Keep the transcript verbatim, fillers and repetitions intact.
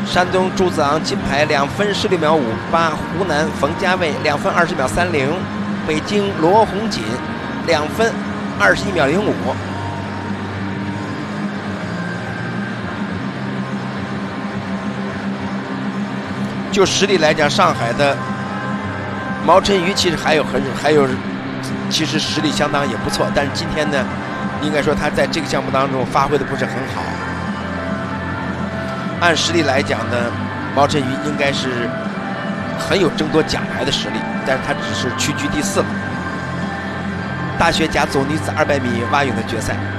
山东朱子昂金牌两分十六秒五八，湖南冯家卫两分二十秒三零，北京罗红锦两分二十一秒零五。就实力来讲，上海的毛晨瑜其实还有很还有，其实实力相当也不错，但是今天呢，应该说他在这个项目当中发挥的不是很好。按实力来讲呢，毛晨瑜应该是很有争夺奖牌的实力，但是他只是屈居第四了。大学甲组女子二百米蛙泳的决赛。